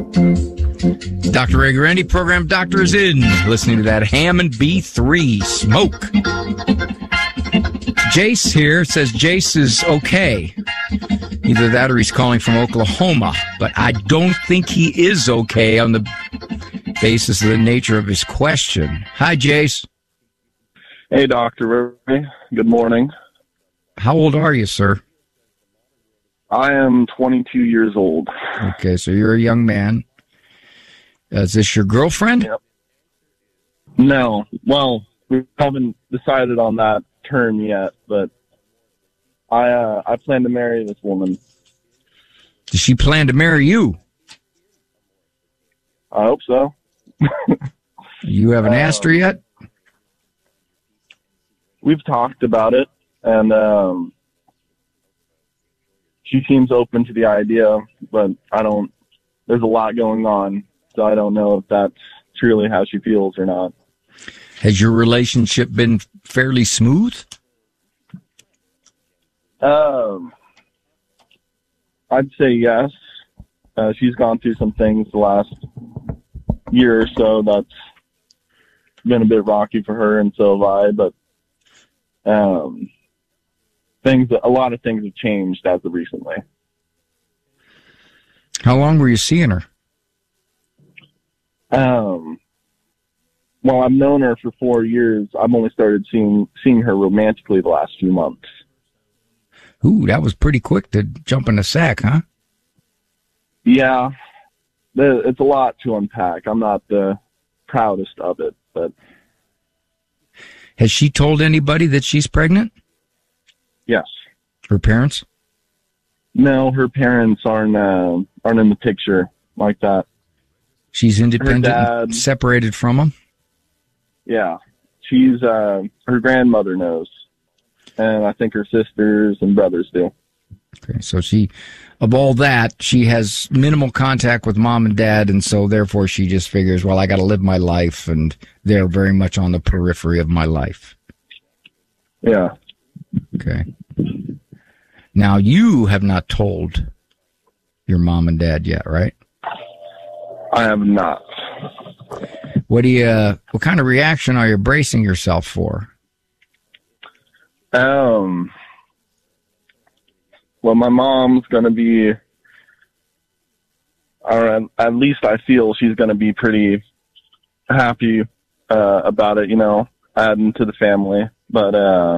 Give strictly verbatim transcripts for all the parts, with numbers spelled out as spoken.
Doctor Ray Guarendi, program doctor, is in. Listening to that Hammond B three smoke. Jace here says Jace is okay. Either that or he's calling from Oklahoma. But I don't think he is okay on the basis of the nature of his question. Hi, Jace. Hey, Doctor Ray. Good morning. How old are you, sir? I am twenty-two years old. Okay, so you're a young man. Uh, is this your girlfriend? Yep. No. Well, we haven't decided on that term yet, but I uh, I plan to marry this woman. Does she plan to marry you? I hope so. You haven't uh, asked her yet? We've talked about it, and um, she seems open to the idea, but I don't, there's a lot going on, so I don't know if that's truly how she feels or not. Has your relationship been fairly smooth? Um, I'd say yes. Uh, she's gone through some things the last year or so that's been a bit rocky for her, and so have I, but um, things, a lot of things have changed as of recently. How long were you seeing her? Um, well, I've known her for four years. I've only started seeing seeing her romantically the last few months. Ooh, that was pretty quick to jump in the sack, huh? Yeah, it's a lot to unpack. I'm not the proudest of it, but... Has she told anybody that she's pregnant? Yes. Her parents? No, her parents aren't uh, aren't in the picture like that. She's independent, dad, and separated from them? Yeah. She's, uh, her grandmother knows. And I think her sisters and brothers do. Okay, so she, of all that, she has minimal contact with mom and dad, and so therefore she just figures, well, I got to live my life, and they're very much on the periphery of my life. Yeah. Okay. Now, you have not told your mom and dad yet, right? I have not. What do you, uh, what kind of reaction are you bracing yourself for? Um, well, my mom's going to be, or at least I feel she's going to be pretty happy uh, about it, you know, adding to the family. But uh,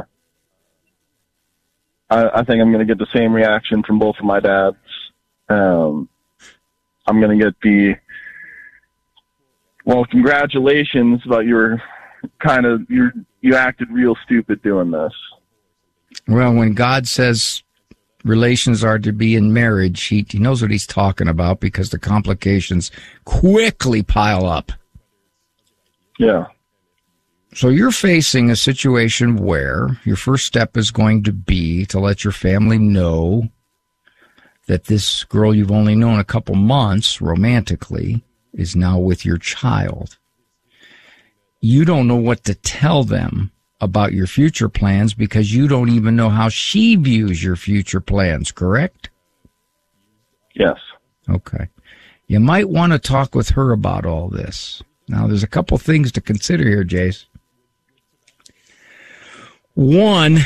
I, I think I'm going to get the same reaction from both of my dads. Um, I'm going to get the, well, congratulations, but you're kind of, you you acted real stupid doing this. Well, when God says relations are to be in marriage, he, he knows what he's talking about because the complications quickly pile up. Yeah. So you're facing a situation where your first step is going to be to let your family know that this girl you've only known a couple months romantically is now with your child. You don't know what to tell them about your future plans because you don't even know how she views your future plans, correct? Yes. Okay. You might want to talk with her about all this. Now, there's a couple things to consider here, Jace. One,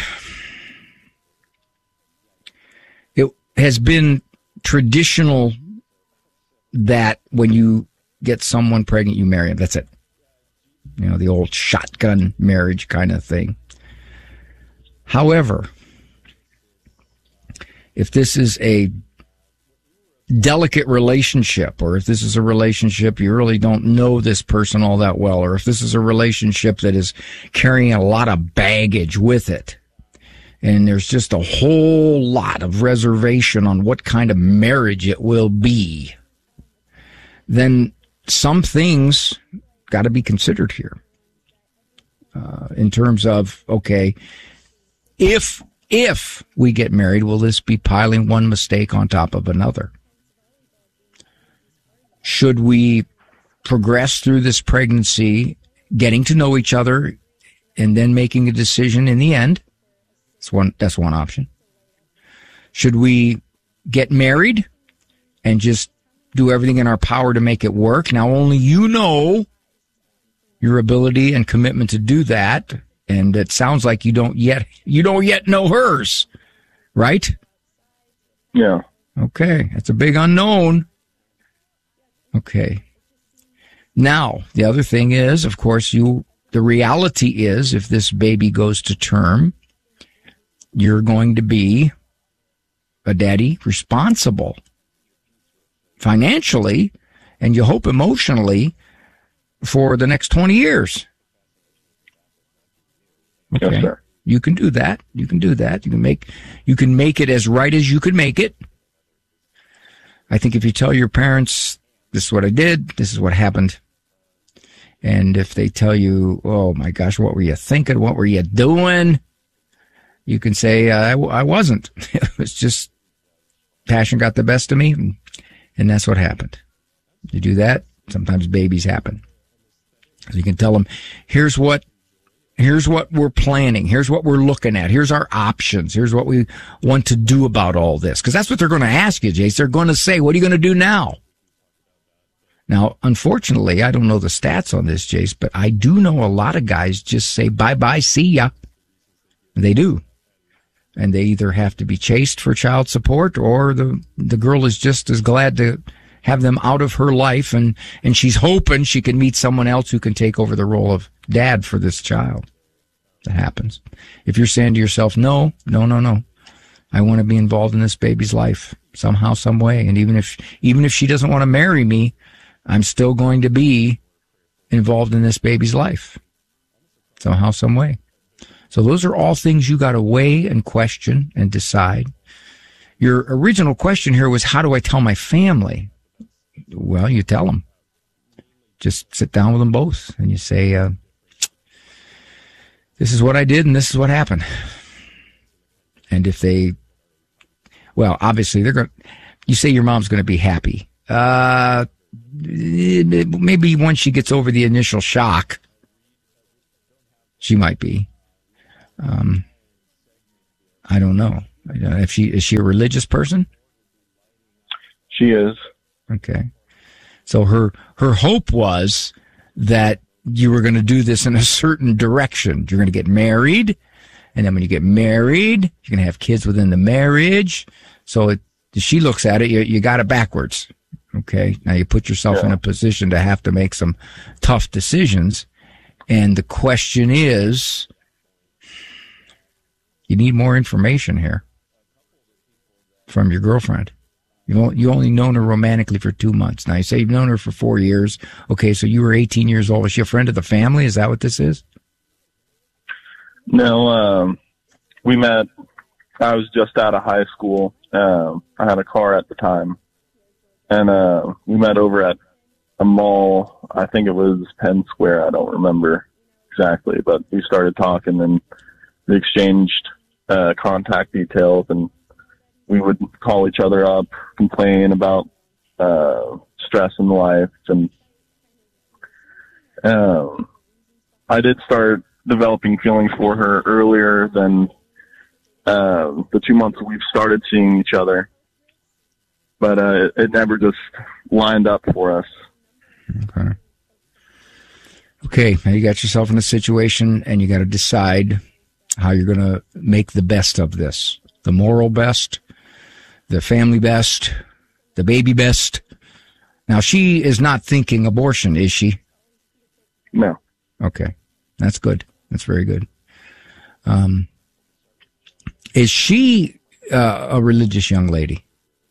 it has been traditional that when you get someone pregnant, you marry them. That's it. You know, the old shotgun marriage kind of thing. However, if this is a delicate relationship, or if this is a relationship you really don't know this person all that well, or if this is a relationship that is carrying a lot of baggage with it, and there's just a whole lot of reservation on what kind of marriage it will be, then some things got to be considered here uh, in terms of, okay, if if we get married, will this be piling one mistake on top of another? Should we progress through this pregnancy, getting to know each other, and then making a decision in the end? That's one, that's one option. Should we get married and just do everything in our power to make it work. Now, only you know your ability and commitment to do that. And it sounds like you don't yet, you don't yet know hers, right? Yeah. Okay. That's a big unknown. Okay. Now, the other thing is, of course, you, the reality is if this baby goes to term, you're going to be a daddy responsible financially, and you hope emotionally, for the next twenty years. Okay. Yes, sir. You can do that. You can do that. You can make, you can make it as right as you can make it. I think if you tell your parents, this is what I did, this is what happened. And if they tell you, oh my gosh, what were you thinking? What were you doing? You can say, I, I wasn't. It was just passion got the best of me. And, and that's what happened. You do that. Sometimes babies happen. So you can tell them, here's what, here's what we're planning. Here's what we're looking at. Here's our options. Here's what we want to do about all this. Cause that's what they're going to ask you, Jace. They're going to say, what are you going to do now? Now, unfortunately, I don't know the stats on this, Jace, but I do know a lot of guys just say, bye bye, see ya. They do. And they either have to be chased for child support or the, the girl is just as glad to have them out of her life, and, and she's hoping she can meet someone else who can take over the role of dad for this child. That happens. If you're saying to yourself, no, no, no, no, I want to be involved in this baby's life somehow, some way. And even if, even if she doesn't want to marry me, I'm still going to be involved in this baby's life somehow, some way. So those are all things you got to weigh and question and decide. Your original question here was, how do I tell my family? Well, you tell them. Just sit down with them both and you say, uh, this is what I did and this is what happened. And if they, well, obviously they're going to, you say your mom's going to be happy. Uh, maybe once she gets over the initial shock, she might be. Um, I don't know. If she, is she a religious person? She is. Okay. So her, her hope was that you were going to do this in a certain direction. You're going to get married. And then when you get married, you're going to have kids within the marriage. So it, she looks at it, you, you got it backwards. Okay. Now you put yourself yeah. in a position to have to make some tough decisions. And the question is, you need more information here from your girlfriend. You you only known her romantically for two months. Now you say you've known her for four years. Okay, so you were eighteen years old. Is she a friend of the family? Is that what this is? No, um, we met. I was just out of high school. Um, I had a car at the time, and uh, we met over at a mall. I think it was Penn Square. I don't remember exactly, but we started talking and we exchanged uh, contact details, and we would call each other up, complain about uh, stress in life. And um, I did start developing feelings for her earlier than uh, the two months we've started seeing each other. But uh, it, it never just lined up for us. Okay. Okay, now you got yourself in a situation, and you got to decide how you're going to make the best of this. The moral best, the family best, the baby best. Now, she is not thinking abortion, is she? No. Okay. That's good. That's very good. Um, is she uh, a religious young lady?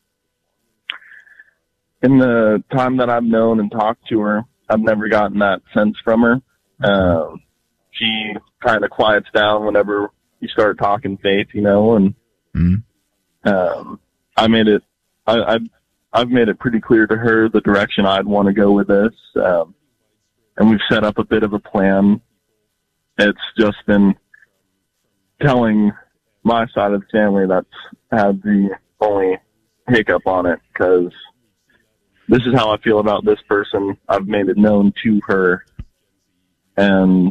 In the time that I've known and talked to her, I've never gotten that sense from her. Um, she kind of quiets down whenever you start talking faith, you know, and mm-hmm. um, I made it, I, I, I've made it pretty clear to her the direction I'd want to go with this. Um, and we've set up a bit of a plan. It's just been telling my side of the family that's had the only hiccup on it, because this is how I feel about this person. I've made it known to her, and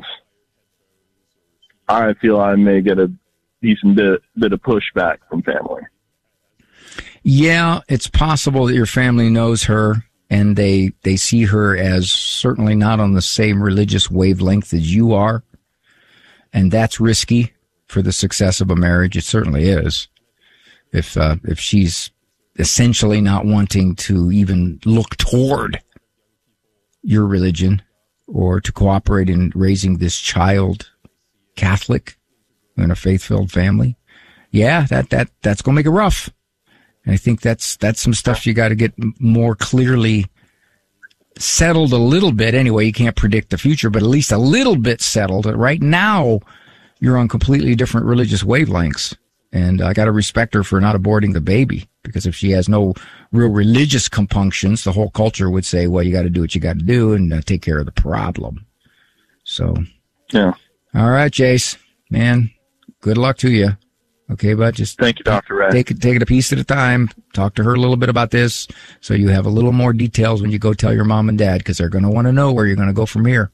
I feel I may get a decent bit, bit of pushback from family. Yeah, it's possible that your family knows her and they, they see her as certainly not on the same religious wavelength as you are. And that's risky for the success of a marriage. It certainly is. If, uh, if she's essentially not wanting to even look toward your religion or to cooperate in raising this child Catholic in a faith-filled family. Yeah, that, that, that's going to make it rough. And I think that's, that's some stuff you got to get more clearly settled a little bit. Anyway, you can't predict the future, but at least a little bit settled. Right now, you're on completely different religious wavelengths. And I got to respect her for not aborting the baby, because if she has no real religious compunctions, the whole culture would say, well, you got to do what you got to do and uh, take care of the problem. So, yeah. All right, Jace, man, good luck to you. Okay, but just thank you, Doctor Ray. Take it, take it a piece at a time. Talk to her a little bit about this, so you have a little more details when you go tell your mom and dad, because they're going to want to know where you're going to go from here.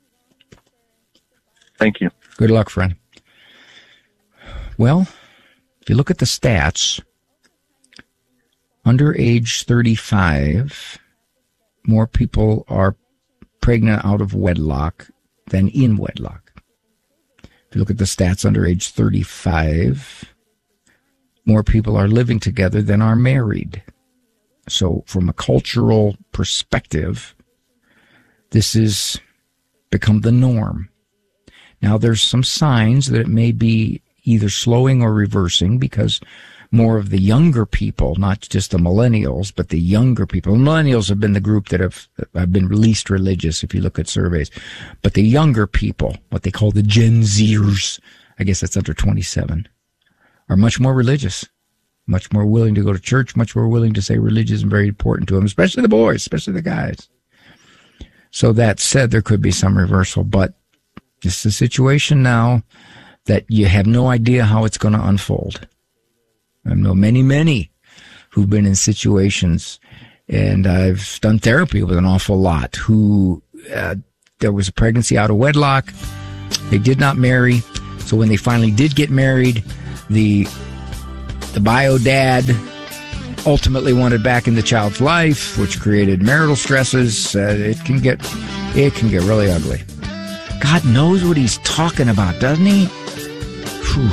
Thank you. Good luck, friend. Well, if you look at the stats, under age thirty-five, more people are pregnant out of wedlock than in wedlock. If you look at the stats under age thirty-five, more people are living together than are married. So from a cultural perspective, this has become the norm. Now, there's some signs that it may be either slowing or reversing, because more of the younger people, not just the millennials, but the younger people. Millennials have been the group that have, have been least religious, if you look at surveys. But the younger people, what they call the Gen Zers, I guess that's under twenty-seven, are much more religious, much more willing to go to church, much more willing to say religion is very important to them, especially the boys, especially the guys. So that said, there could be some reversal, but it's a situation now that you have no idea how it's going to unfold. I know many, many who've been in situations, and I've done therapy with an awful lot, who uh, there was a pregnancy out of wedlock. They did not marry. So when they finally did get married, the the bio dad ultimately wanted back in the child's life, which created marital stresses. Uh, it can get it can get really ugly. God knows what he's talking about, doesn't he? Whew.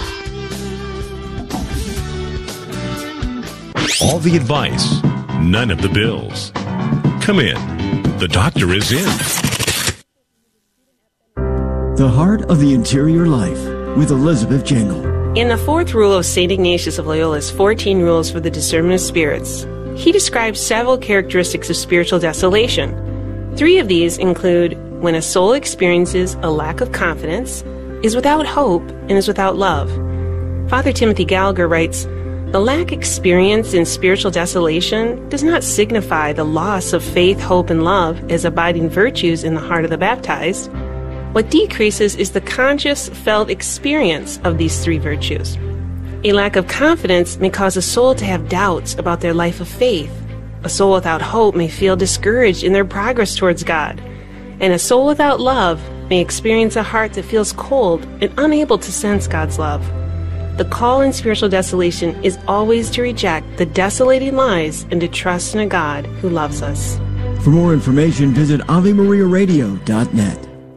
All the advice, none of the bills. Come in. The doctor is in. The Heart of the Interior Life with Elizabeth Jangle. In the fourth rule of Saint Ignatius of Loyola's fourteen Rules for the Discernment of Spirits, he describes several characteristics of spiritual desolation. Three of these include when a soul experiences a lack of confidence, is without hope, and is without love. Father Timothy Gallagher writes, "The lack experienced in spiritual desolation does not signify the loss of faith, hope, and love as abiding virtues in the heart of the baptized. What decreases is the conscious, felt experience of these three virtues. A lack of confidence may cause a soul to have doubts about their life of faith. A soul without hope may feel discouraged in their progress towards God. And a soul without love may experience a heart that feels cold and unable to sense God's love. The call in spiritual desolation is always to reject the desolating lies and to trust in a God who loves us." For more information, visit Ave Maria Radio dot net.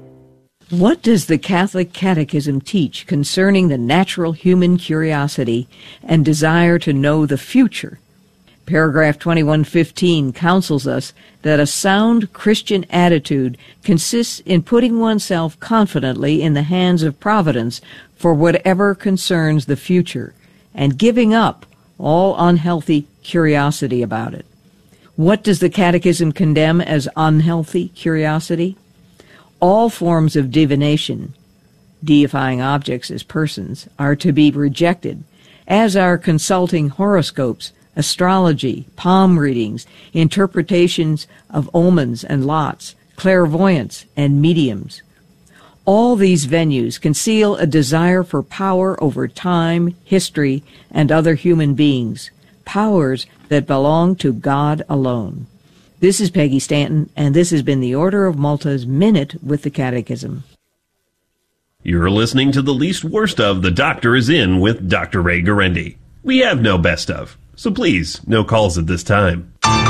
What does the Catholic Catechism teach concerning the natural human curiosity and desire to know the future? Paragraph twenty-one fifteen counsels us that a sound Christian attitude consists in putting oneself confidently in the hands of Providence for whatever concerns the future, and giving up all unhealthy curiosity about it. What does the Catechism condemn as unhealthy curiosity? All forms of divination, deifying objects as persons, are to be rejected, as are consulting horoscopes, astrology, palm readings, interpretations of omens and lots, clairvoyance, and mediums. All these venues conceal a desire for power over time, history, and other human beings, powers that belong to God alone. This is Peggy Stanton, and this has been the Order of Malta's Minute with the Catechism. You're listening to the least worst of The Doctor is In with Doctor Ray Guarendi. We have no best of. So please, no calls at this time.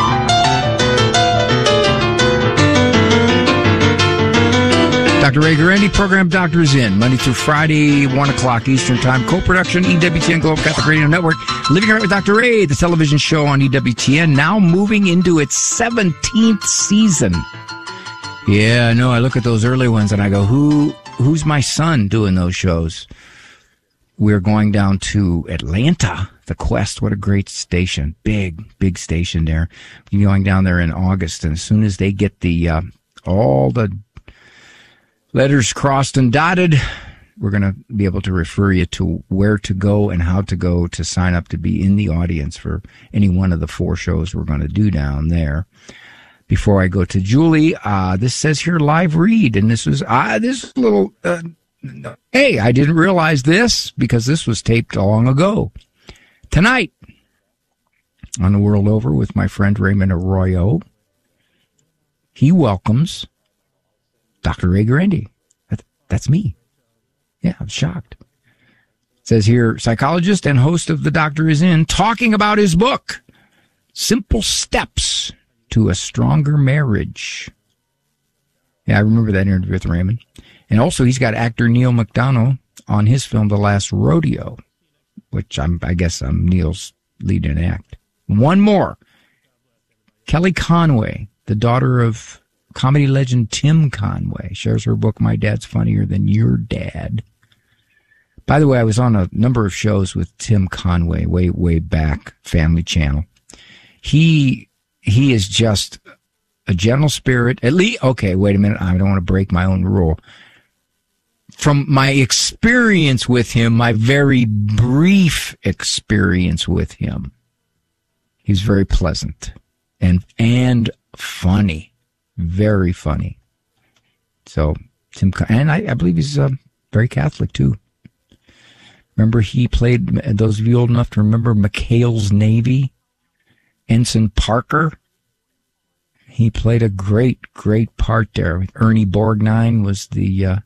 Doctor Ray Guarendi, program Doctors In, Monday through Friday, one o'clock Eastern Time. Co-production, E W T N Global Catholic Radio Network. Living Right with Doctor Ray, the television show on E W T N, now moving into its seventeenth season. Yeah, no, I look at those early ones and I go, who, who's my son doing those shows? We're going down to Atlanta, the Quest. What a great station. Big, big station there. We're going down there in August, and as soon as they get the, uh, all the letters crossed and dotted, we're going to be able to refer you to where to go and how to go to sign up to be in the audience for any one of the four shows we're going to do down there. Before I go to Julie, uh, this says here live read, and this was, uh, this little, uh, hey, I didn't realize this because this was taped long ago. Tonight, on The World Over with my friend Raymond Arroyo, he welcomes Doctor Ray Guarendi. That, that's me. Yeah, I'm shocked. It says here, psychologist and host of The Doctor Is In, talking about his book, Simple Steps to a Stronger Marriage. Yeah, I remember that interview with Raymond. And also, he's got actor Neil McDonough on his film, The Last Rodeo, which I'm, I guess I'm Neil's lead-in act. One more. Kelly Conway, the daughter of comedy legend Tim Conway, shares her book, My Dad's Funnier Than Your Dad. By the way, I was on a number of shows with Tim Conway way, way back, Family Channel. He, he is just a gentle spirit. At least, okay, wait a minute. I don't want to break my own rule. From my experience with him, my very brief experience with him, he's very pleasant and, and funny. Very funny. So, Tim, and I, I believe he's uh, very Catholic too. Remember, he played, those of you old enough to remember McHale's Navy, Ensign Parker. He played a great, great part there. Ernie Borgnine was the, uh,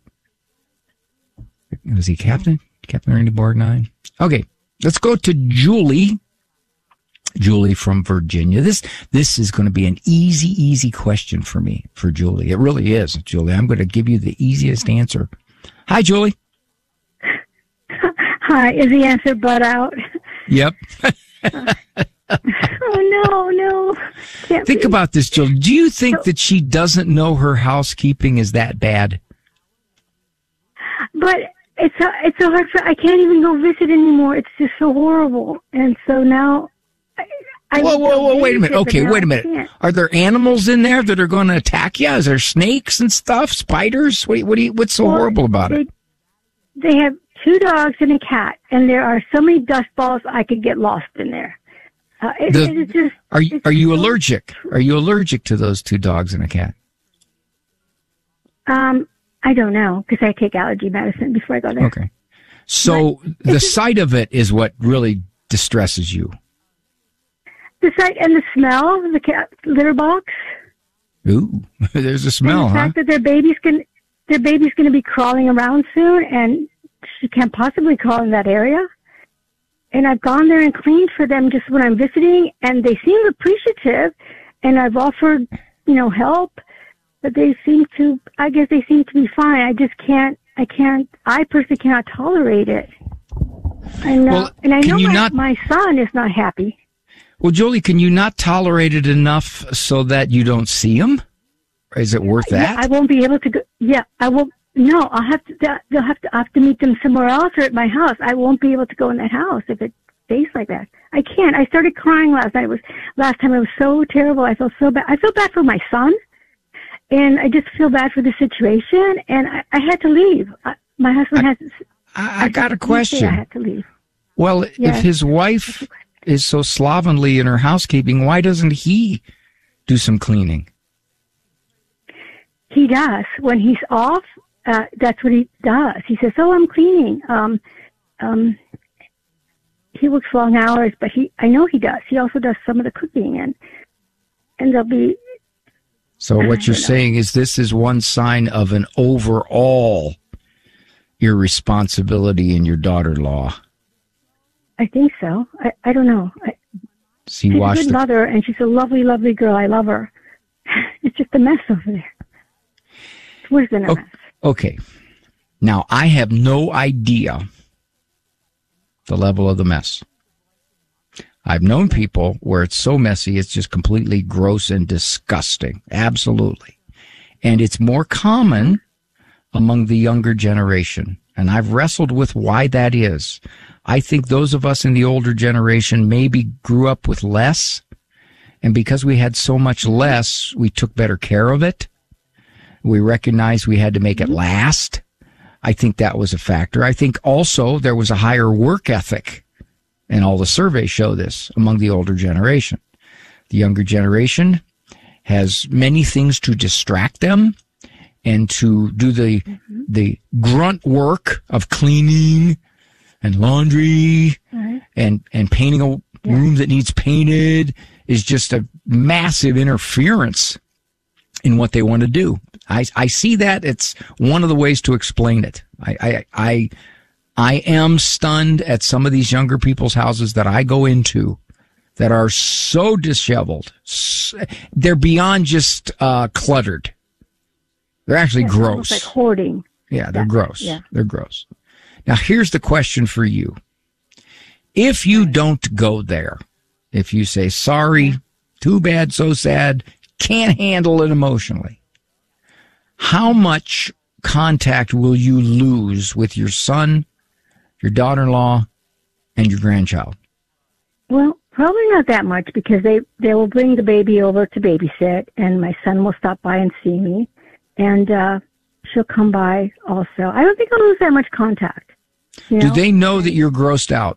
was he Captain? Captain Ernie Borgnine? Okay, let's go to Julie. Julie from Virginia. This this is going to be an easy, easy question for me, for Julie. It really is, Julie. I'm going to give you the easiest answer. Hi, Julie. Hi. Is the answer butt out? Yep. uh, oh, no, no. Can't think be. about this, Julie. Do you think so, that she doesn't know her housekeeping is that bad? But it's so, it's so hard for, I can't even go visit anymore. It's just so horrible. And so now... I whoa, whoa, whoa, wait a minute. Okay, wait a minute. Are there animals in there that are going to attack you? Is there snakes and stuff? Spiders? What do you, what do you, what's so well, horrible about they, it? They have two dogs and a cat, and there are so many dust balls I could get lost in there. Uh, it, the, it's just, are you, it's are you so, allergic? Are you allergic to those two dogs and a cat? Um, I don't know, because I take allergy medicine before I go there. Okay. So but the sight of it is what really distresses you. The sight and the smell of the cat litter box. Ooh, there's a smell, and the huh? fact that their baby's going their baby's going to be crawling around soon, and she can't possibly crawl in that area. And I've gone there and cleaned for them just when I'm visiting, and they seem appreciative. And I've offered, you know, help, but they seem to. I guess they seem to be fine. I just can't. I can't. I personally cannot tolerate it. I know, well, and I know you my, not- my son is not happy. Well, Julie, can you not tolerate it enough so that you don't see him? Is it worth that? Yeah, I won't be able to go. Yeah, I won't. No, I'll have to. They'll have to. I have to meet them somewhere else or at my house. I won't be able to go in that house if it stays like that. I can't. I started crying last night. It was last time. It was so terrible. I felt so bad. I feel bad for my son, and I just feel bad for the situation. And I, I had to leave. I, my husband I, has. I, I got a question. I had to leave. Well, yes. If his wife is so slovenly in her housekeeping, why doesn't he do some cleaning? He does. When he's off, uh, that's what he does. He says, oh, I'm cleaning. Um, um, he works long hours, but he, I know he does. He also does some of the cooking, and, and there'll be. So what you're saying is this is one sign of an overall irresponsibility in your daughter-in-law. I think so. I, I don't know. I, He she's washed a good the, mother, and she's a lovely, lovely girl. I love her. It's just a mess over there. It's worse than a oh, mess. Okay. Now, I have no idea the level of the mess. I've known people where it's so messy, it's just completely gross and disgusting. Absolutely. And it's more common among the younger generation. And I've wrestled with why that is. I think those of us in the older generation maybe grew up with less. And because we had so much less, we took better care of it. We recognized we had to make it last. I think that was a factor. I think also there was a higher work ethic. And all the surveys show this among the older generation. The younger generation has many things to distract them and to do the mm-hmm. the grunt work of cleaning and laundry mm-hmm. and, and painting a yeah. room that needs painted is just a massive interference in what they want to do. I, I see that. It's one of the ways to explain it. I, I, I, I am stunned at some of these younger people's houses that I go into that are so disheveled. They're beyond just uh, cluttered. They're actually yeah, gross. Like hoarding. Yeah, they're yeah. gross. Yeah. They're gross. Now, here's the question for you. If you don't go there, if you say, sorry, too bad, so sad, can't handle it emotionally, how much contact will you lose with your son, your daughter-in-law, and your grandchild? Well, probably not that much because they, they will bring the baby over to babysit, and my son will stop by and see me, and uh, she'll come by also. I don't think I'll lose that much contact. You know? Do they know that you're grossed out?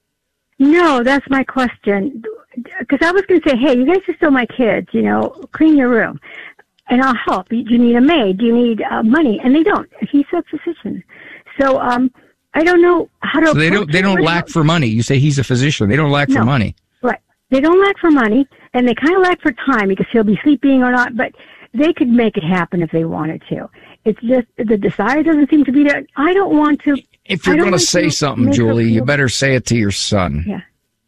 No, that's my question. Because I was going to say, hey, you guys are still my kids, you know, clean your room, and I'll help. Do you need a maid? Do you need uh, money? And they don't. He's a physician. So, um, I don't know how to. So they don't. They don't lack for money. You say he's a physician. They don't lack no, for money. Right. They don't lack for money, and they kind of lack for time because he'll be sleeping or not. But they could make it happen if they wanted to. It's just the desire doesn't seem to be there. I don't want to. If you're going to say something, Julie, you better say it to your son. Yeah.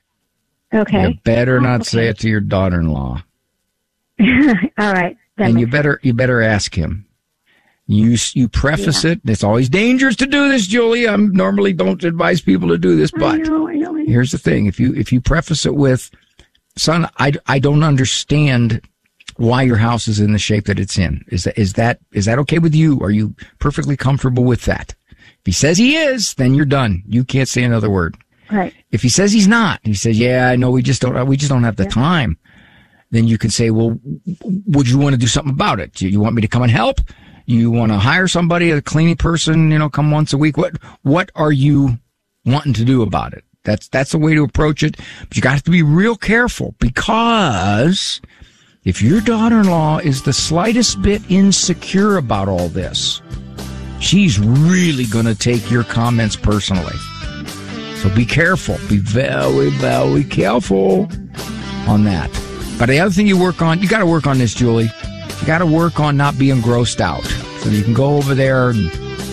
Okay. You better not okay. say it to your daughter-in-law. All right. And you better you better ask him. You you preface yeah. it. It's always dangerous to do this, Julie. I normally don't advise people to do this, but I know, I know, I know. Here's the thing: if you if you preface it with, "Son, I, I don't understand why your house is in the shape that it's in. Is that is that is that okay with you? Are you perfectly comfortable with that?" If he says he is, then you're done. You can't say another word. Right. If he says he's not, he says, "Yeah, I know, we just don't we just don't have the yeah. time." Then you can say, "Well, would you want to do something about it? Do you want me to come and help? You want to hire somebody, a cleaning person, you know, come once a week? What, what are you wanting to do about it?" That's, that's the way to approach it. But you got to be real careful because if your daughter-in-law is the slightest bit insecure about all this, she's really going to take your comments personally. So be careful. Be very, very careful on that. But the other thing you work on, you got to work on this, Julie. You got to work on not being grossed out so you can go over there and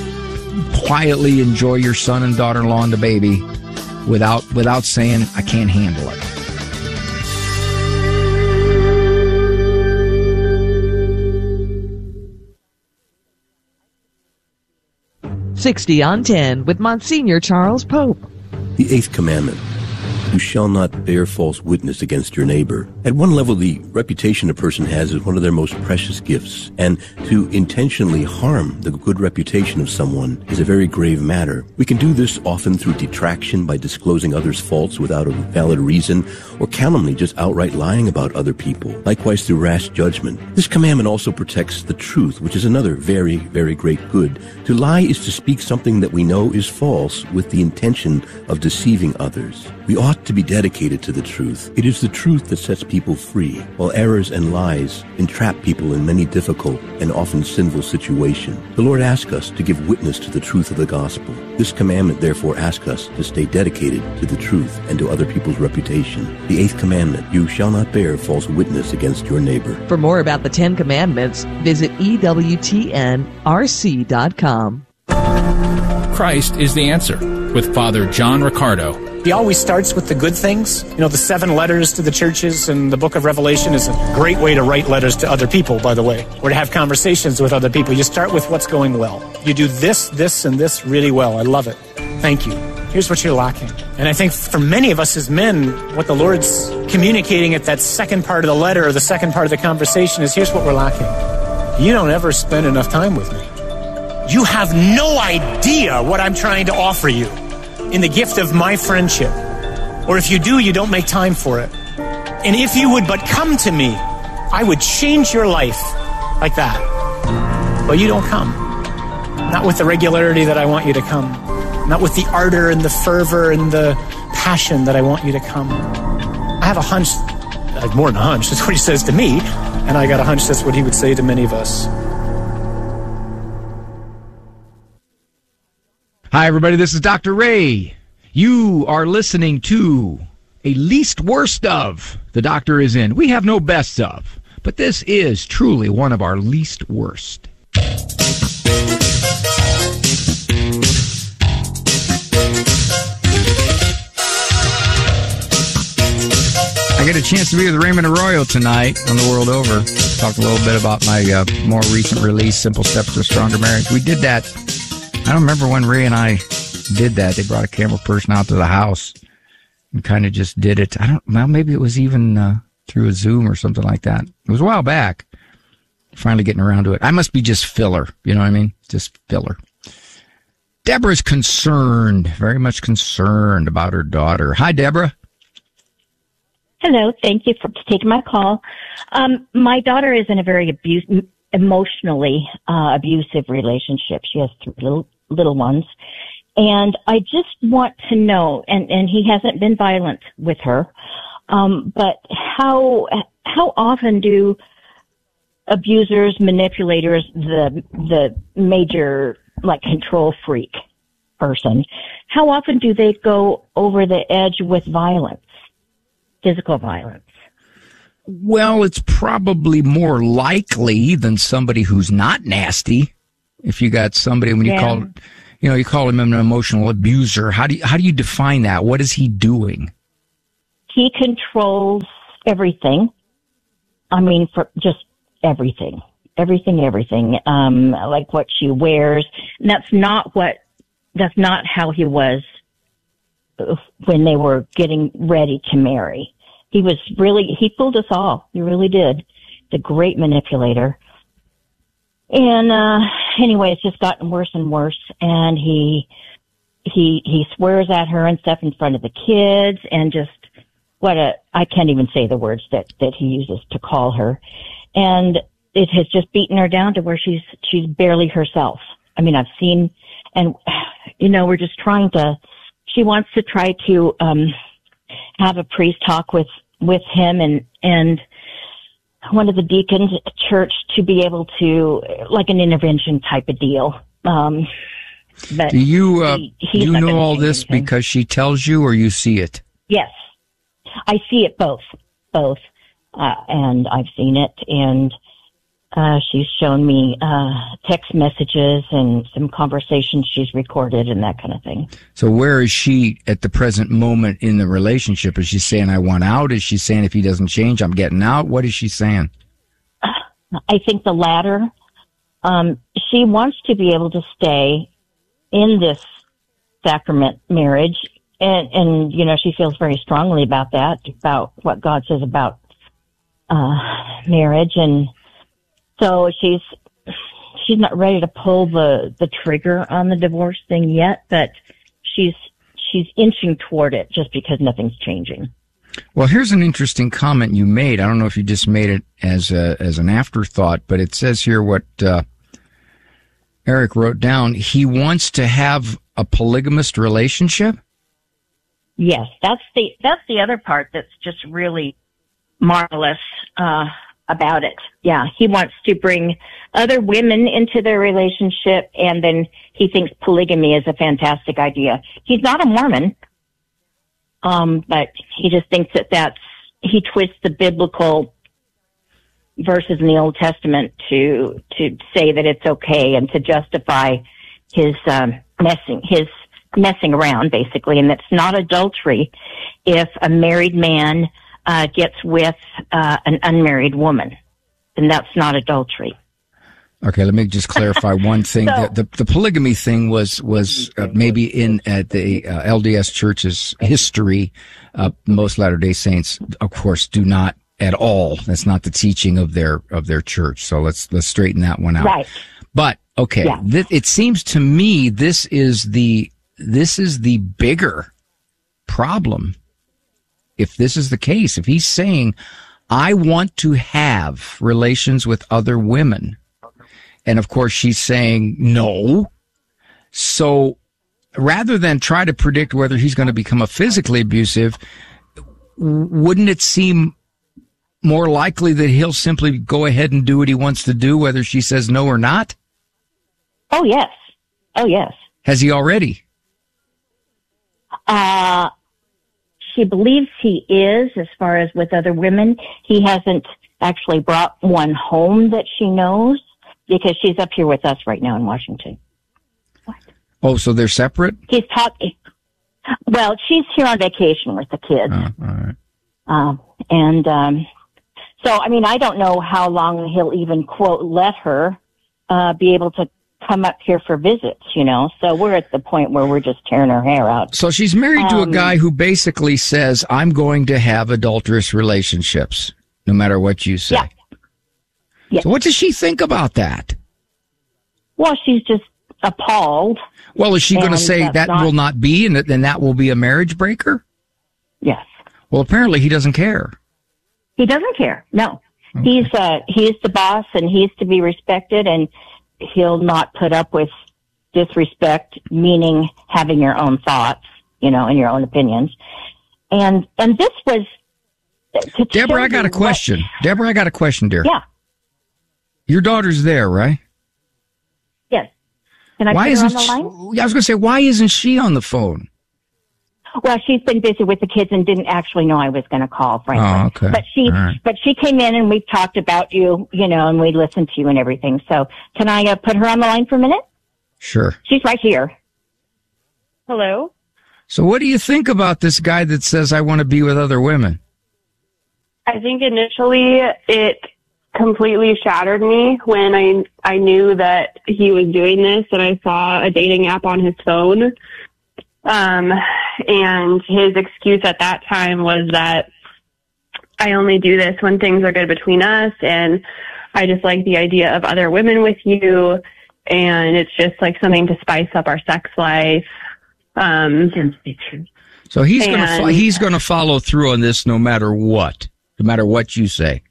quietly enjoy your son and daughter-in-law and the baby without without saying, "I can't handle it." sixty on ten with Monsignor Charles Pope. The eighth commandment. You shall not bear false witness against your neighbor. At one level, the reputation a person has is one of their most precious gifts, and to intentionally harm the good reputation of someone is a very grave matter. We can do this often through detraction by disclosing others' faults without a valid reason, or calumny, just outright lying about other people. Likewise, through rash judgment. This commandment also protects the truth, which is another very, very great good. To lie is to speak something that we know is false with the intention of deceiving others. We ought to be dedicated to the truth. It is the truth that sets people free, while errors and lies entrap people in many difficult and often sinful situations. The Lord asks us to give witness to the truth of the gospel. This commandment therefore asks us to stay dedicated to the truth and to other people's reputation. The eighth commandment, you shall not bear false witness against your neighbor. For more about the Ten Commandments, visit E W T N R C dot com. Christ is the answer with Father John Riccardo. He always starts with the good things. You know, the seven letters to the churches and the book of Revelation is a great way to write letters to other people, by the way, or to have conversations with other people. You start with what's going well. You do this, this, and this really well. I love it. Thank you. Here's what you're lacking. And I think for many of us as men, what the Lord's communicating at that second part of the letter or the second part of the conversation is, here's what we're lacking. You don't ever spend enough time with me. You have no idea what I'm trying to offer you in the gift of my friendship. Or if you do, you don't make time for it. And if you would but come to me, I would change your life like that. But you don't come. Not with the regularity that I want you to come. Not with the ardor and the fervor and the passion that I want you to come. I have a hunch, I have more than a hunch, that's what he says to me, and I got a hunch that's what he would say to many of us. Hi, everybody. This is Doctor Ray. You are listening to a least worst of. The doctor is in. We have no best of, but this is truly one of our least worst. I get a chance to be with Raymond Arroyo tonight on The World Over. Talk a little bit about my uh, more recent release, Simple Steps to a Stronger Marriage. We did that. I don't remember when Ray and I did that. They brought a camera person out to the house and kind of just did it. I don't well, maybe it was even uh, through a Zoom or something like that. It was a while back. Finally getting around to it. I must be just filler. You know what I mean? Just filler. Deborah's concerned, very much concerned about her daughter. Hi, Deborah. Hello. Thank you for taking my call. Um, my daughter is in a very abuse, emotionally uh, abusive relationship. She has three little, little ones. And I just want to know, and, and he hasn't been violent with her, um, but how how often do abusers, manipulators, the the major, like, control freak person, how often do they go over the edge with violence, physical violence? Well, it's probably more likely than somebody who's not nasty. If you got somebody, when you yeah. call, you know, you call him an emotional abuser, how do you, how do you define that? What is he doing? He controls everything. I mean, for just everything, everything, everything. Um, like what she wears. And that's not what, that's not how he was when they were getting ready to marry. He was really, he fooled us all. He really did. The great manipulator. And, uh, anyway, it's just gotten worse and worse. And he, he, he swears at her and stuff in front of the kids, and just what a, I can't even say the words that, that he uses to call her. And it has just beaten her down to where she's, she's barely herself. I mean, I've seen, and, you know, we're just trying to, she wants to try to, um, have a priest talk with, with him and, and one of the deacons at church to be able to, like an intervention type of deal. Um, but do you, uh, he, do you know all this anything. Because she tells you, or you see it? Yes. I see it both, both. Uh, and I've seen it, and, uh, she's shown me, uh, text messages and some conversations she's recorded and that kind of thing. So where is she at the present moment in the relationship? Is she saying, I want out? Is she saying, if he doesn't change, I'm getting out? What is she saying? I think the latter. Um, she wants to be able to stay in this sacrament marriage. And, and, you know, she feels very strongly about that, about what God says about, uh, marriage. And, so she's, she's not ready to pull the, the trigger on the divorce thing yet, but she's, she's inching toward it just because nothing's changing. Well, here's an interesting comment you made. I don't know if you just made it as a, as an afterthought, but it says here what, uh, Eric wrote down. He wants to have a polygamous relationship? Yes, that's the, that's the other part that's just really marvelous, uh, about it. Yeah, he wants to bring other women into their relationship, and then he thinks polygamy is a fantastic idea. He's not a Mormon, um, but he just thinks that that's, he twists the biblical verses in the Old Testament to, to say that it's okay and to justify his, um, messing, his messing around, basically, and it's not adultery if a married man uh, gets with uh, an unmarried woman. Then that's not adultery. Okay, let me just clarify one thing. So, the, the the polygamy thing was was uh, maybe in at the uh, L D S Church's history. Uh, most Latter-day Saints, of course, do not at all. That's not the teaching of their of their church. So let's let's straighten that one out. Right. But okay, Yeah. th- it seems to me this is the this is the bigger problem. If this is the case, if he's saying, "I want to have relations with other women," and of course she's saying no, so rather than try to predict whether he's going to become a physically abusive, wouldn't it seem more likely that he'll simply go ahead and do what he wants to do, whether she says no or not? Oh, yes. Oh, yes. Has he already? Uh, she believes he is, as far as with other women. He hasn't actually brought one home that she knows, because she's up here with us right now in Washington. Oh, so they're separate? He's talking. Well, she's here on vacation with the kids. Oh, all right. Um, and, um, so, I mean, I don't know how long he'll even, quote, let her, uh, be able to come up here for visits, you know? So we're at the point where we're just tearing her hair out. So she's married to a Um, guy who basically says, I'm going to have adulterous relationships, no matter what you say. Yeah. Yeah. So what does she think about that? Well, she's just appalled. Well, is she going to And say that's that not- will not be, and then that will be a marriage breaker? Yes. Well, apparently he doesn't care. He doesn't care. No. He's, uh, he's the boss and he's to be respected, and he'll not put up with disrespect, meaning having your own thoughts, you know, and your own opinions. And, and this was, to Deborah, show I got you a question. what- Deborah, I got a question, dear. Yeah. Your daughter's there, right? Yes. Can I Why put her isn't on the she, line? I was going to say, why isn't she on the phone? Well, she's been busy with the kids and didn't actually know I was going to call, frankly. Oh, okay. But she, All right. but she came in and we've talked about you, you know, and we listened to you and everything. So can I uh, put her on the line for a minute? Sure. She's right here. Hello? So what do you think about this guy that says, I want to be with other women? I think initially it completely shattered me when I I knew that he was doing this, and I saw a dating app on his phone. Um, and his excuse at that time was that I only do this when things are good between us, and I just like the idea of other women with you, and it's just like something to spice up our sex life. Um, So he's going to And- he's going to follow through on this no matter what, no matter what you say.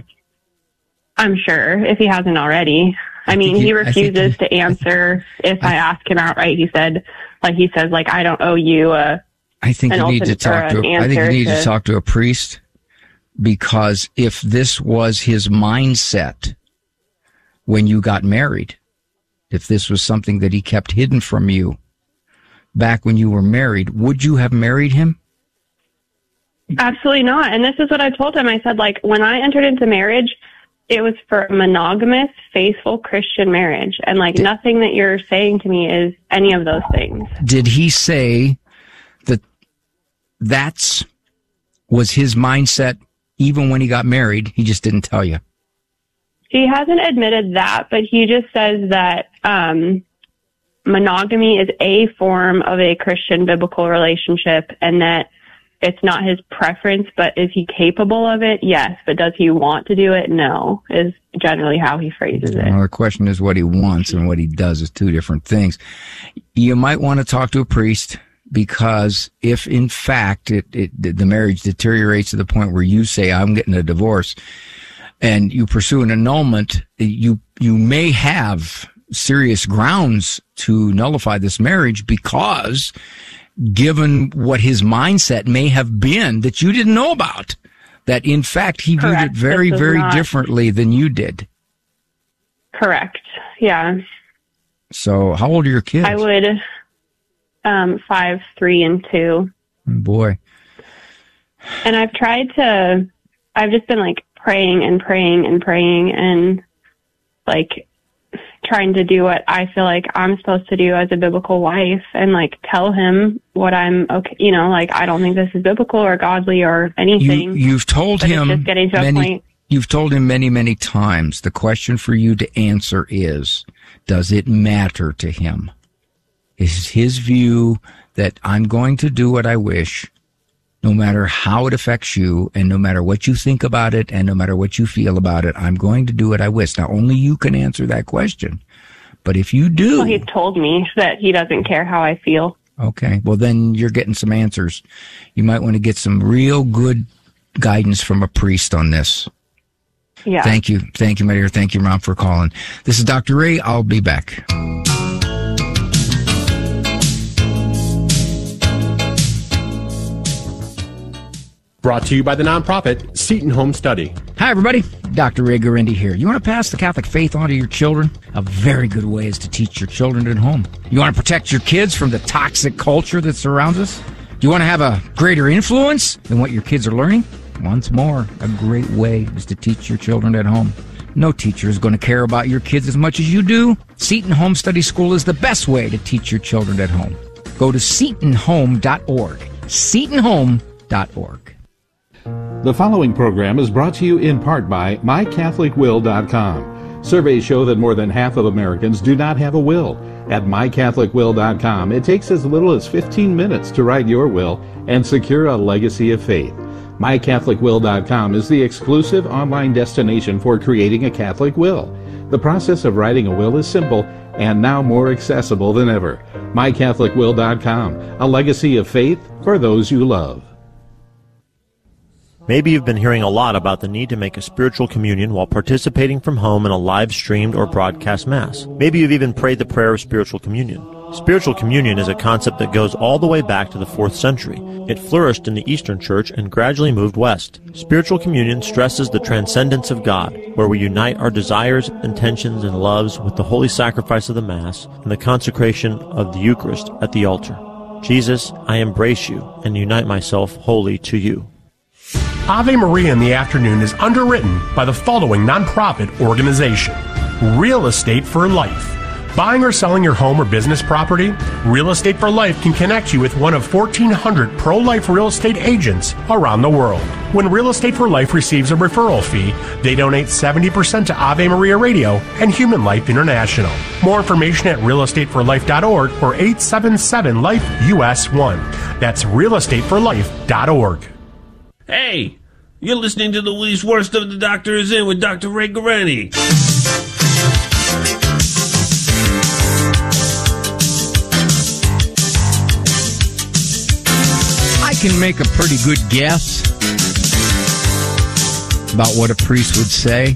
I'm sure, if he hasn't already. I mean, think he he- I think refuses he- to answer if I ask him outright. He said, like, he says, like, I don't owe you a, I think an you need to ultimate- or talk to. an I think you answer need to to- talk to a priest, because if this was his mindset when you got married, if this was something that he kept hidden from you back when you were married, would you have married him? Absolutely not. And this is what I told him. I said, like, when I entered into marriage, it was for a monogamous, faithful Christian marriage. And, like, nothing that you're saying to me is any of those things. Did he say that that's was his mindset even when he got married? He just didn't tell you. He hasn't admitted that, but he just says that um, monogamy is a form of a Christian biblical relationship, and that it's not his preference, but is he capable of it? Yes. But does he want to do it? No, is generally how he phrases it. Well, the question is what he wants, and what he does is two different things. You might want to talk to a priest, because if in fact it, it the marriage deteriorates to the point where you say, I'm getting a divorce, and you pursue an annulment, you you may have serious grounds to nullify this marriage, because given what his mindset may have been that you didn't know about, that in fact he viewed Correct. it very, This is very not- differently than you did. Correct. Yeah. So how old are your kids? I would, um, five, three, and two. Boy. And I've tried to, I've just been like praying and praying and praying and like trying to do what I feel like I'm supposed to do as a biblical wife and like tell him what I'm okay, you know, like I don't think this is biblical or godly or anything. You, you've told but him it's just getting to a many, point. You've told him many, many times. The question for you to answer is, does it matter to him? Is his view that I'm going to do what I wish, no matter how it affects you, and no matter what you think about it, and no matter what you feel about it, I'm going to do what I wish. Now, only you can answer that question. But if you do... Well, he's told me that he doesn't care how I feel. Okay, well, then you're getting some answers. You might want to get some real good guidance from a priest on this. Yeah. Thank you. Thank you, my dear. Thank you, Mom, for calling. This is Doctor Ray. I'll be back. Brought to you by the nonprofit Seton Home Study. Hi, everybody. Doctor Ray Guarendi here. You want to pass the Catholic faith on to your children? A very good way is to teach your children at home. You want to protect your kids from the toxic culture that surrounds us? Do you want to have a greater influence than what your kids are learning? Once more, a great way is to teach your children at home. No teacher is going to care about your kids as much as you do. Seton Home Study School is the best way to teach your children at home. Go to seton home dot org. seton home dot org. The following program is brought to you in part by my catholic will dot com. Surveys show that more than half of Americans do not have a will. At my catholic will dot com, it takes as little as fifteen minutes to write your will and secure a legacy of faith. my catholic will dot com is the exclusive online destination for creating a Catholic will. The process of writing a will is simple and now more accessible than ever. my catholic will dot com, a legacy of faith for those you love. Maybe you've been hearing a lot about the need to make a spiritual communion while participating from home in a live-streamed or broadcast Mass. Maybe you've even prayed the prayer of spiritual communion. Spiritual communion is a concept that goes all the way back to the fourth century. It flourished in the Eastern Church and gradually moved west. Spiritual communion stresses the transcendence of God, where we unite our desires, intentions, and loves with the holy sacrifice of the Mass and the consecration of the Eucharist at the altar. Jesus, I embrace you and unite myself wholly to you. Ave Maria in the Afternoon is underwritten by the following nonprofit organization: Real Estate for Life. Buying or selling your home or business property? Real Estate for Life can connect you with one of fourteen hundred pro-life real estate agents around the world. When Real Estate for Life receives a referral fee, they donate seventy percent to Ave Maria Radio and Human Life International. More information at real estate for life dot org or eight seven seven life U S one. That's real estate for life dot org. Hey, you're listening to the Least Worst of the Doctor Is In with Doctor Ray Guarendi. I can make a pretty good guess about what a priest would say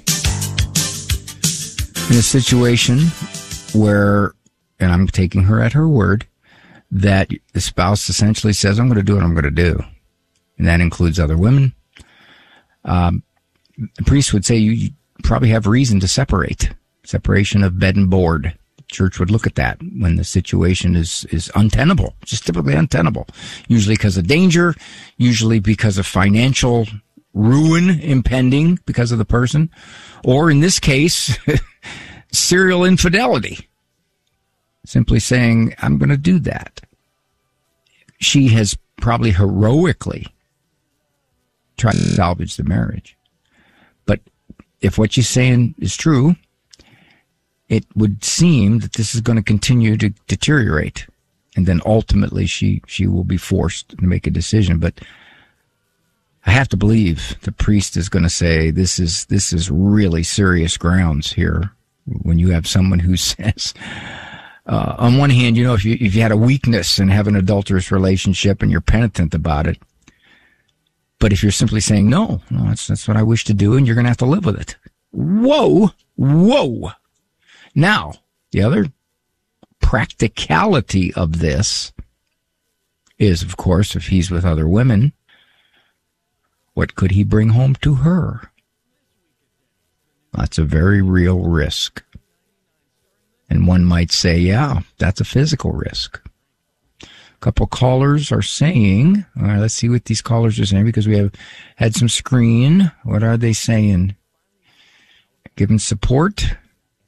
in a situation where, and I'm taking her at her word, that the spouse essentially says, I'm going to do what I'm going to do. And that includes other women. Um, the priest would say you, you probably have reason to separate. Separation of bed and board. The church would look at that when the situation is, is untenable, just typically untenable. Usually because of danger, usually because of financial ruin impending because of the person, or in this case, serial infidelity. Simply saying, I'm going to do that. She has probably heroically tried to salvage the marriage. But if what she's saying is true, it would seem that this is going to continue to deteriorate. And then ultimately she, she will be forced to make a decision. But I have to believe the priest is going to say this is, this is really serious grounds here. When you have someone who says, uh, on one hand, you know, if you, if you had a weakness and have an adulterous relationship and you're penitent about it, but if you're simply saying, no, no, that's, that's what I wish to do, and you're going to have to live with it. Whoa, whoa. Now, the other practicality of this is, of course, if he's with other women, what could he bring home to her? That's a very real risk. And one might say, yeah, that's a physical risk. A couple callers are saying, all right, let's see what these callers are saying, because we have had some screen. What are they saying? Giving support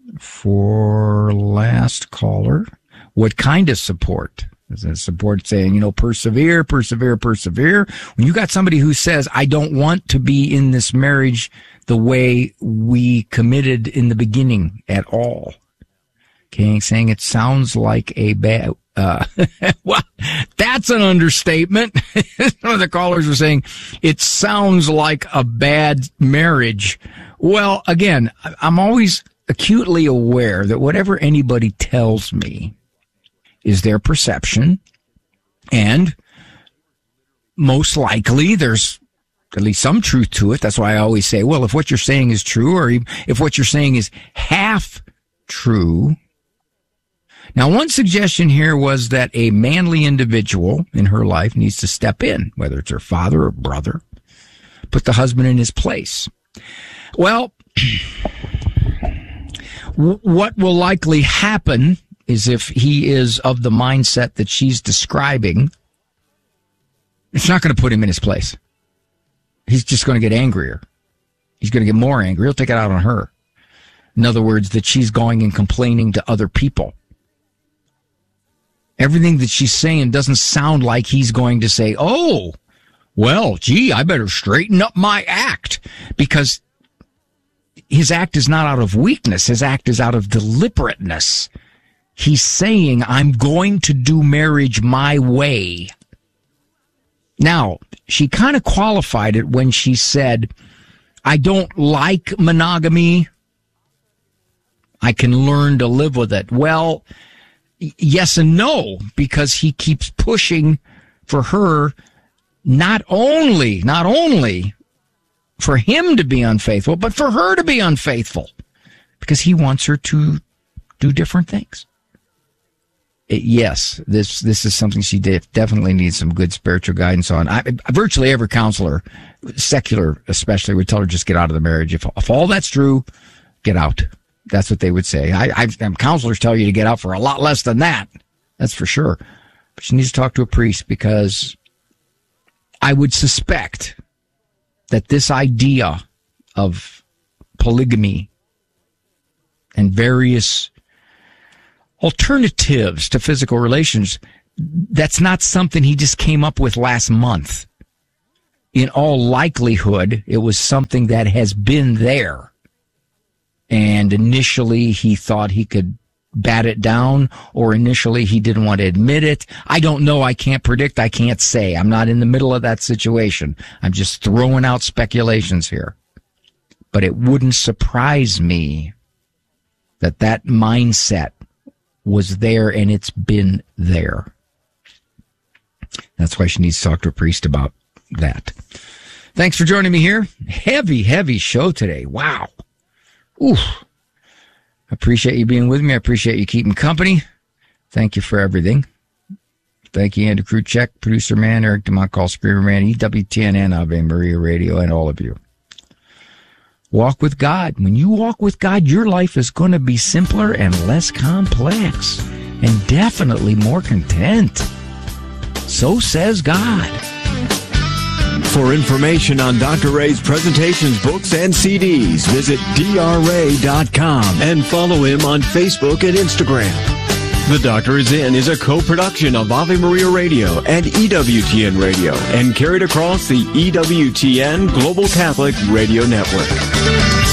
for last caller. What kind of support? Is it support saying, you know, persevere, persevere, persevere? When you got somebody who says, I don't want to be in this marriage the way we committed in the beginning at all. Okay, saying it sounds like a bad, uh, well, that's an understatement. Some of the callers were saying it sounds like a bad marriage. Well, again, I'm always acutely aware that whatever anybody tells me is their perception, and most likely there's at least some truth to it. That's why I always say, well, if what you're saying is true, or if what you're saying is half true. Now, one suggestion here was that a manly individual in her life needs to step in, whether it's her father or brother, put the husband in his place. Well, what will likely happen is if he is of the mindset that she's describing, it's not going to put him in his place. He's just going to get angrier. He's going to get more angry. He'll take it out on her. In other words, that she's going and complaining to other people. Everything that she's saying doesn't sound like he's going to say, oh, well, gee, I better straighten up my act, because his act is not out of weakness. His act is out of deliberateness. He's saying, I'm going to do marriage my way. Now, she kind of qualified it when she said, I don't like monogamy. I can learn to live with it. Well, yes and no, because he keeps pushing for her not only, not only for him to be unfaithful, but for her to be unfaithful, because he wants her to do different things. It, yes, this this is something she did, definitely needs some good spiritual guidance on. I, virtually every counselor, secular especially, would tell her just get out of the marriage. If, if all that's true, get out. That's what they would say. I, I've counselors tell you to get out for a lot less than that. That's for sure. But she needs to talk to a priest, because I would suspect that this idea of polygamy and various alternatives to physical relations, that's not something he just came up with last month. In all likelihood, it was something that has been there. And initially he thought he could bat it down, or initially he didn't want to admit it. I don't know. I can't predict. I can't say. I'm not in the middle of that situation. I'm just throwing out speculations here. But it wouldn't surprise me that that mindset was there, and it's been there. That's why she needs to talk to a priest about that. Thanks for joining me here. Heavy, heavy show today. Wow. Ooh. I appreciate you being with me. I appreciate you keeping company. Thank you for everything. Thank you, Andrew Kruchek, Producer Man, Eric DeMont, Call Screamer Man, E W T N and Ave Maria Radio, and all of you. Walk with God. When you walk with God, your life is going to be simpler and less complex, and definitely more content. So says God. For information on Doctor Ray's presentations, books, and C Ds, visit D R ray dot com and follow him on Facebook and Instagram. The Doctor Is In is a co-production of Ave Maria Radio and E W T N Radio, and carried across the E W T N Global Catholic Radio Network.